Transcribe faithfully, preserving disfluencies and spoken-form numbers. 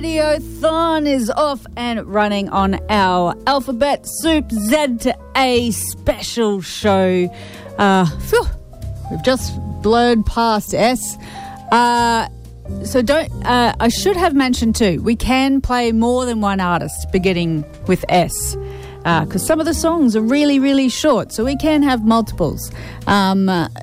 Radiothon is off and running on our Alphabet Soup Z to A special show. Uh, phew, we've just blurred past S. Uh, so don't. Uh, I should have mentioned too. We can play more than one artist beginning with S. Because uh, some of the songs are really, really short, so we can have multiples. Um,